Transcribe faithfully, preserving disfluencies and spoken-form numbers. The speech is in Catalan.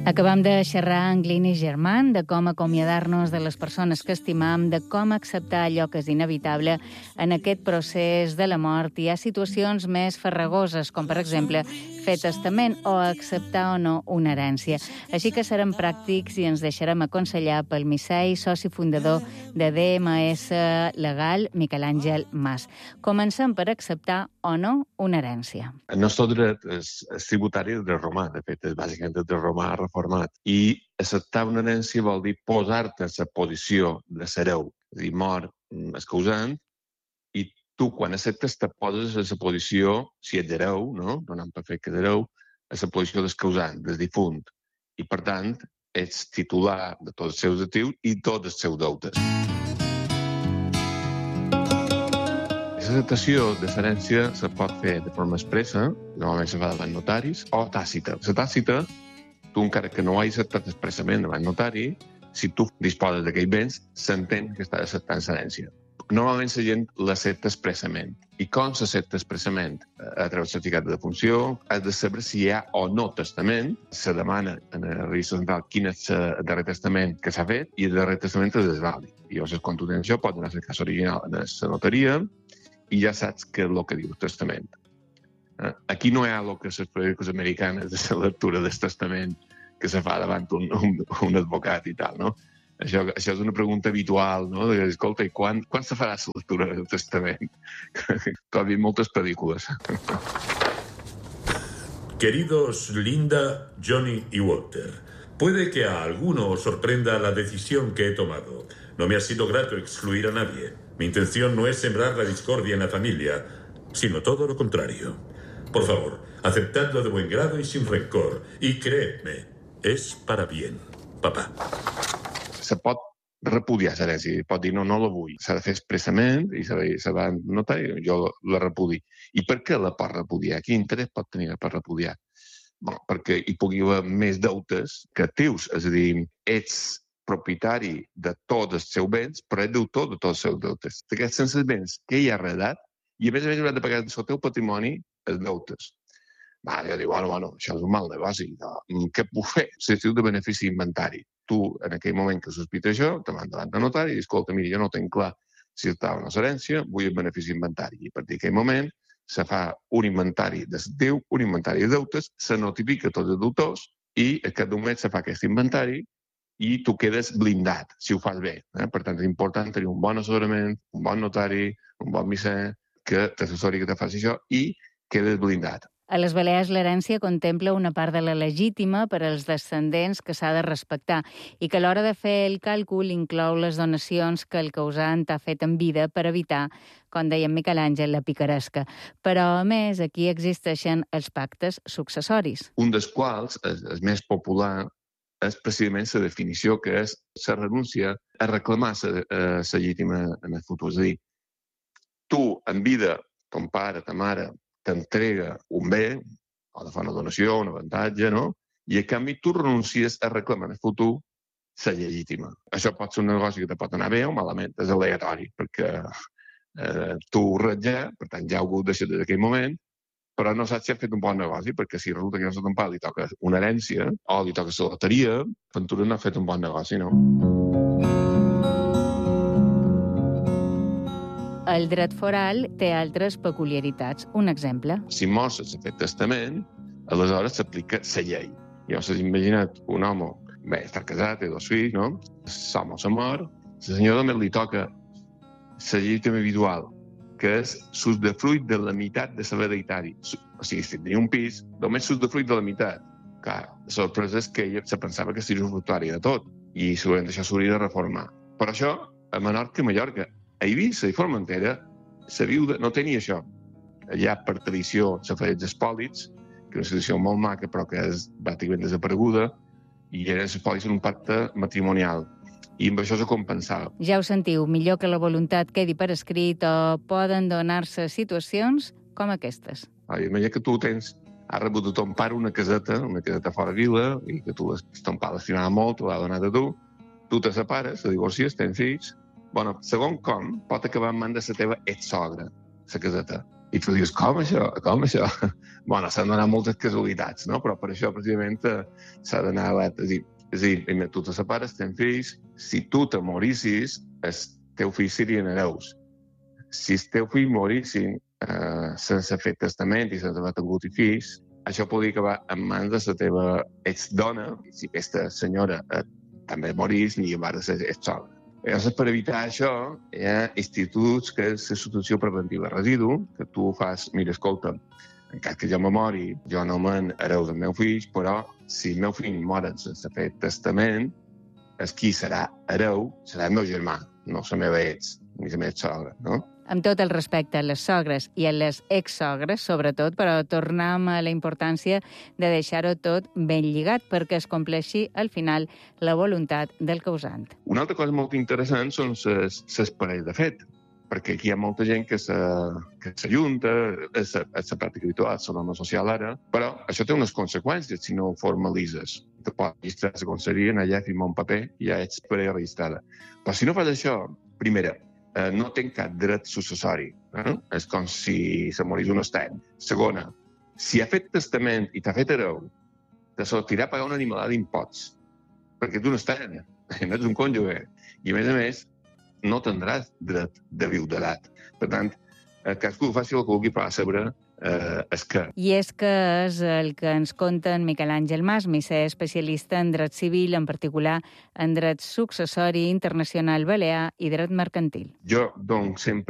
Acabam de xerrar amb Glyn i Germán de com acomiadar-nos de les persones que estimam, de com acceptar allò que és inevitable en aquest procés de la mort. Hi ha situacions més farragoses, com per exemple fer testament o acceptar o no una herència. Així que serem pràctics i ens deixarem aconsellar pel missei, soci fundador de D M S Legal, Miquel Àngel Mas. Comencem per acceptar o no una herència. El nostre dret és, és tributari del dret romà, de fet, és bàsicament el dret romà reformat. I acceptar una herència vol dir posar-te en la posició de l'hereu, és a dir, mor el causant, i tu, quan acceptes, te poses en la posició, si ets hereu, no? Donant per fet que ets hereu, en la posició del causant, del difunt. I, per tant, ets titular de tots els seus actius i tots els seus deutes. L'acceptació de l'herència se pot fer de forma expressa, normalment se fa davant notaris, o tàcita. La tàcita, tu encara que no ho hagis acceptat expressament davant notari, si tu disposes d'aquells béns, s'entén que estàs acceptant l'herència. Normalment la gent l'accepta expressament. I com s'accepta expressament? A través del certificat de defunció, has de saber si hi ha o no testament, se demana en el registre central quin és el darrer testament que s'ha fet i el darrer testament és desvàlid. I llavors, quan tu tens això, pots anar a la casa original a la notaria i ja saps què és el que diu el testament. Aquí no hi ha el que les pel·lícules americanes de la lectura del testament que se fa davant un, un, un advocat i tal, no? Això, això és una pregunta habitual, no? De, escolta, i quan, quan se farà la lectura del testament? Tu has vist moltes pel·lícules. Queridos Linda, Johnny y Walter, puede que a alguno os sorprenda la decisión que he tomado. No me ha sido grato excluir a nadie. Mi intención no es sembrar la discordia en la familia, sino todo lo contrario. Por favor, aceptadlo de buen grado y sin rencor. Y creedme, es para bien, papá. Se pot repudiar l'herència, pot dir no, no la vull. S'ha de fer expressament i se va notar i jo la repudi. I per què la pot repudiar? Quin interès pot tenir per repudiar? Bon, perquè hi pugui haver més deutes que actius, és a dir, ets propietari de tots els seus béns, però ets deutor de tots els seus deutes. Aquests sense béns que hi ha heredat, i a més a més hauràs de pagar del teu patrimoni els deutes. Va, jo dic, bueno, bueno, això és un mal negoci. No? Què puc fer? Se diu de benefici inventari. Tu, en aquell moment que sospita això, te van davant de notari i dius, escolta, mira, jo no tenc clar si està o no l'herència, vull el benefici inventari. I a partir d'aquell moment se fa un inventari de l'actiu, un inventari de deutes, se notifica tots els deutors i a cada un mes se fa aquest inventari i tu quedes blindat, si ho fas bé. Eh? Per tant, és important tenir un bon assessorament, un bon notari, un bon misser, que t'assessori que te faci això i quedes blindat. A les Balears l'herència contempla una part de la legítima per als descendents que s'ha de respectar i que a l'hora de fer el càlcul inclou les donacions que el causant ha fet en vida per evitar, com deia Miquel Àngel, la picaresca. Però, a més, aquí existeixen els pactes successoris. Un dels quals, el, el més popular, és precisament la definició que és la renúncia a reclamar la legítima en el futur. És a dir, tu, en vida, ton pare, ta mare, t'entrega un bé, o de fa una donació, un avantatge, no? I a canvi tu renuncies a reclamar en el futur la legítima. Això pot ser un negoci que te pot anar bé o malament, és aleatori, perquè eh, tu ho ratjar, per tant ja ho hagut deixat des d'aquell moment, però no saps si has fet un bon negoci, perquè si resulta que a ton pare li toca una herència o li toca la loteria, Ventura no ha fet un bon negoci, no? El dret foral té altres peculiaritats. Un exemple. Si mors sense fer testament, aleshores s'aplica la llei. Ja us has imaginat un home, bé, està casat, té dos fills, no? L'home se mor, la senyora només li toca la legítima individual, que és susdefruit de la meitat de la hereditari. O sigui, si tenia un pis, només susdefruit de la meitat. Clar, la sorpresa és que ella se pensava que seria usufructuària de tot i segurament això s'hauria de reformar. Per això, a Menorca i Mallorca, a Eivissa i Formentera, la viuda no tenia això. Allà, per tradició, se feia els espòlits, que és una situació molt maca, però que és pràcticament desapareguda, i eren els espòlits en un pacte matrimonial. I amb això se compensava. Ja ho sentiu, millor que la voluntat quedi per escrit o poden donar-se situacions com aquestes. Imagina que tu tens, has rebut de ton pare una caseta, una caseta fora vila, i que tu, ton pare l'estimava molt, te l'ha donat a tu, tu te separes, te divorcies, tens fills. Bueno, segon com, pot acabar en mans de la teva exsogra, la caseta. I tu dius, com això? Com això? Bueno, s'han d'anar moltes casualitats, no? Però per això, precisament, s'ha d'anar alerta. És a dir, és a dir, tu te separes, tens fills, si tu te morissis, els teus fills serien hereus. Si els teus fills morissin eh, sense fer testament i sense haver tingut fills, això podria acabar en mans de la teva exdona, si aquesta senyora eh, també morís, ni va de ser exsogra. Llavors, per evitar això, hi ha instituts que és la situació preventiva de residu, que tu fas, mira, escolta, en cas que jo me mori, jo no me'n hereu dels meus fills, però si el meu fill mor sense fer testament, el qui serà hereu serà el meu germà, no la meva ex, ni la meva sogra, no? Amb tot el respecte a les sogres i a les exsogres, sobretot, però tornem a la importància de deixar-ho tot ben lligat perquè es compleixi, al final, la voluntat del causant. Una altra cosa molt interessant són les parelles de fet, perquè aquí hi ha molta gent que s'ajunta, és la pràctica habitual, la norma social ara, però això té unes conseqüències si no ho formalitzes. Te pots registrar a la conselleria, anar allà, firmar un paper i ja ets parella registrada. Però si no fas això, primera, eh, no tens cap dret successori. Eh? És com si se morís un estat. Segona, si ha fet testament i t'ha fet hereu, te sortirà a pagar una animalada d'imposts, perquè tu no estàs, no ets un cònjuge. I, a més a més, no tindràs dret de viudelat. Per tant, eh, cadascú faci el que vulgui, però ha de saber eh, és que. I és que és el que ens conta en Miquel Àngel Mas, misser especialista en dret civil, en particular en dret successori, internacional balear i dret mercantil. Jo, doncs, sempre